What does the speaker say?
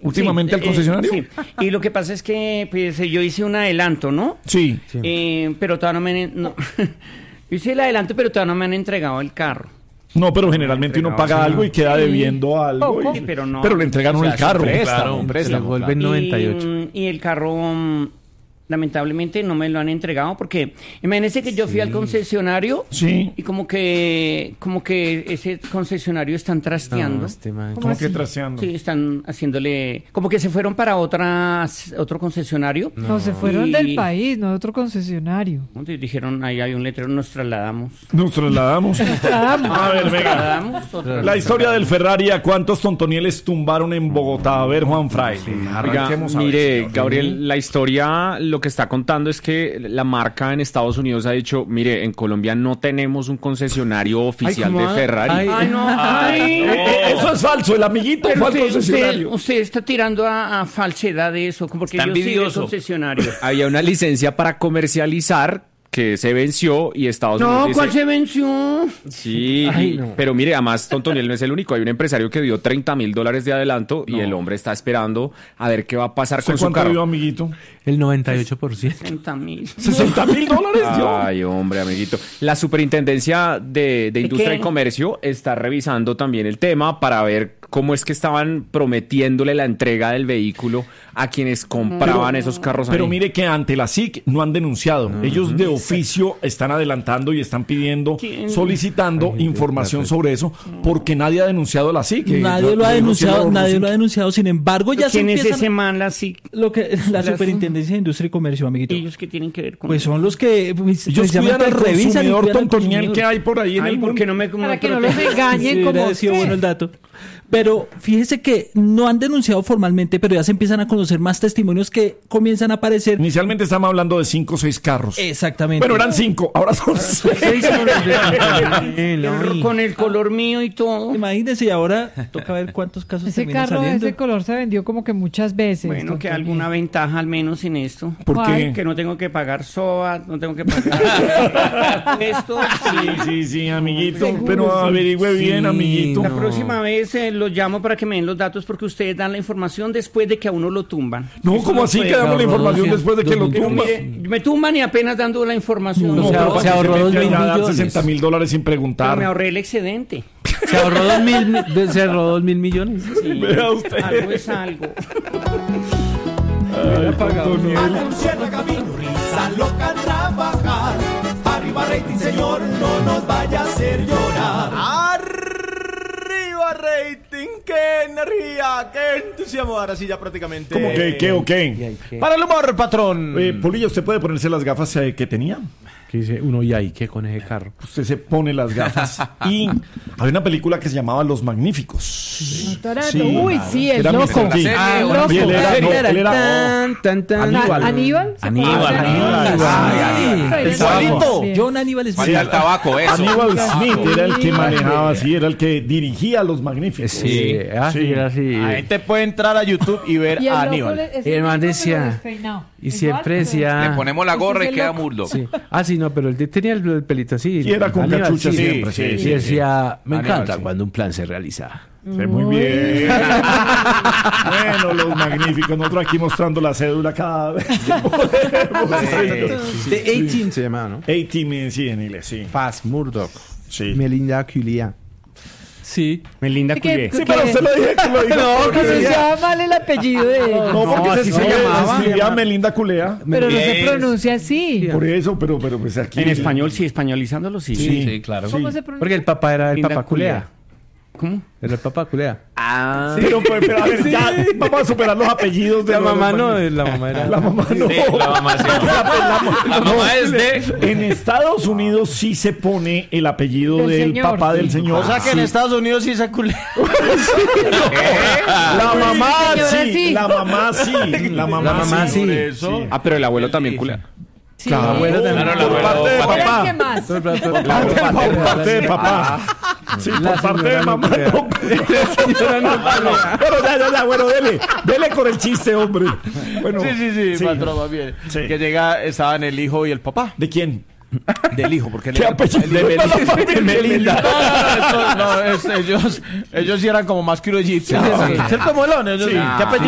últimamente al concesionario? Sí, y lo que pasa es que pues, yo hice un adelanto, ¿no? Sí. Pero todavía no me... No. Hice el adelanto, pero todavía no me han entregado el carro. No, pero generalmente uno paga algo y queda debiendo algo. Sí, pero no. Pero le entregaron el carro. Un préstamo. Se vuelve 98. Y el carro, lamentablemente, no me lo han entregado porque imagínense que yo fui al concesionario Sí. y como que ese concesionario están trasteando. ¿Cómo que trasteando? Sí, están haciéndole... Como que se fueron para otro concesionario. No, se fueron Y- del país, no de otro concesionario. Entonces dijeron, ahí hay un letrero, nos trasladamos. Nos trasladamos. A ver, venga. La historia del Ferrari, ¿a cuántos tontonieles tumbaron en Bogotá? A ver, Juan Fray. Oiga, Arranquemos a ver, mire, señor. Gabriel, la historia lo que está contando es que la marca en Estados Unidos ha dicho, mire, en Colombia no tenemos un concesionario oficial de Ferrari. Ay, no. Ay, Eso es falso, el amiguito pero fue al concesionario. usted está tirando a falsedad de eso, como porque Está yo soy del envidioso. concesionario. Había una licencia para comercializar que se venció y Estados Unidos No, dice, ¿cuál se venció? Sí, pero mire, además Tontoniel no es el único. Hay un empresario que dio $30,000 de adelanto y el hombre está esperando a ver qué va a pasar con su ¿Cuánto dio, carro. amiguito? El 98%. 60,000. $60,000 dio. Ay, hombre, amiguito. La Superintendencia de Industria qué? y Comercio está revisando también el tema para ver cómo es que estaban prometiéndole la entrega del vehículo a quienes compraban esos carros. Pero ahí. mire que ante la SIC no han denunciado. Ellos de oficio están adelantando y están pidiendo, ¿Quién? solicitando información sobre eso, porque nadie ha denunciado a la SIC. Nadie lo ha denunciado, nadie lo ha denunciado. Sin embargo, ya se ¿Quién es empiezan ese man, la SIC? lo que la Superintendencia de Industria y Comercio, amiguito. ¿Ellos qué tienen que ver con Pues eso? son los que Ellos precisamente cuidan al revisan y consumidor cuidan al tontoniel consumidor. que hay por ahí en Ay, el ¿por mundo. qué no me Para que no los engañen Sí, como hubiera sido usted. bueno el dato. Pero fíjese que no han denunciado formalmente, pero ya se empiezan a conocer más testimonios que comienzan a aparecer. Inicialmente estamos hablando de 5 o 6 carros. Exactamente. Bueno, eran 5, ahora son 6. Con el color mío y todo. Imagínense, y ahora toca ver cuántos casos Ese terminan carro de saliendo. ese color se vendió como que muchas veces. Bueno, que doctor alguna Miguel. ventaja al menos en esto. ¿Por qué? Que no tengo que pagar SOAT, no tengo que pagar esto. Sí, amiguito. Pero averigüe bien, amiguito. La próxima vez los llamo para que me den los datos porque ustedes dan la información después de que a uno lo tumban. No, Eso ¿cómo así puede- que damos la información 200, después de que lo 2.000. tumba? Mire, me tumban y apenas dando la información. No, Se pero ahorró- para se que ahorró meta 2.000 ya dar millones. $60,000 sin Pero preguntar. me ahorré el excedente. Se ahorró 2.000 millones. Vea usted. Algo es algo. Ay, Tontoniel. Cierra camino, risa loca trabajar. Arriba rating, señor, no nos vaya a hacer llorar. Arriba rating, qué energía, qué entusiasmo. Ahora sí ya prácticamente. ¿Cómo que qué o qué? Para el humor, patrón. Polilla, ¿usted puede ponerse las gafas que tenía? ¿Qué dice uno y ahí? ¿Qué con ese carro? Usted se pone las gafas. Y había una película que se llamaba Los Magníficos. Sí. Uy, sí, el Era loco. Mr. T. El loco. Y él era Aníbal. ¿Aníbal? Aníbal. Ay, Igualito. bien. John Aníbal Smith. María el tabaco, eso. Aníbal Smith era el que manejaba así, era el que dirigía a Los Magníficos. Sí, así era así. La gente puede entrar a YouTube y ver Y el a loco Aníbal. es Y el man loco, decía- pero despeinado. Y Igual, siempre pero- decía... Le ponemos la gorra y Ese es el queda loco. Murdoch. Sí. Ah, sí, no, pero él tenía el pelito así. Y era con Aníbal, cachucha sí. siempre. sí, Y sí. decía, me Aníbal, encanta sí. cuando un plan se realiza. Muy bien. Bueno, Los Magníficos. Nosotros aquí mostrando la cédula cada vez. The 18 se llamaba, ¿no? 18, sí, en inglés, sí. Faz Murdoch. Sí. Melinda Culia. Sí. Melinda ¿Qué- Culé. Sí, pero usted lo dije que lo dijo. No, que se llama mal el apellido de ella. No, porque así se se llamaba. escribía Melinda Culea. Pero no se pronuncia así. Por eso, pero pues aquí. En español, sí, españolizándolo, sí. Sí, claro. ¿Cómo se pronuncia? Porque el papá era el Linda papá Culea. ¿Cómo? Era el papá Culea. Pero a ver, ya vamos a superar los apellidos de La los mamá no, Magníficos. la mamá era... La mamá no. La mamá sí. La mamá es de... En Estados Unidos sí se pone el apellido Del del señor, papá sí. del señor. O sea que en Sí. Estados Unidos sí se culé. La mamá señora, sí, sí. la mamá sí, la mamá sí. Por eso. Ah, pero el abuelo también Culea. Sí. Claro, abuelo también. Claro, por el abuelo parte de paterno. papá. ¿Qué más? Por parte de papá. Sí, por parte de mamá. No. Pero ya, bueno, dele con el chiste, hombre. Bueno, Sí, patrón, va bien. Sí. Que estaban el hijo y el papá. ¿De quién? Del hijo, porque ¿Qué apellido? De Melinda. ellos sí eran como más que egipcios. Ser como Elon, ellos Sí. ¿qué apellido